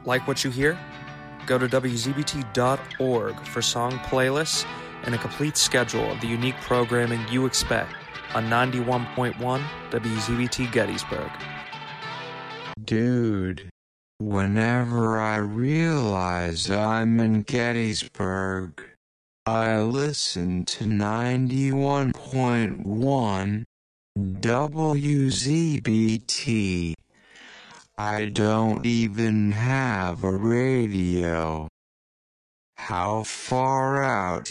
Like what you hear? Go to WZBT.org for song playlists and a complete schedule of the unique programming you expect on 91.1 WZBT Gettysburg. Dude, whenever I realize I'm in Gettysburg, I listen to 91.1 WZBT. I don't even have a radio. How far out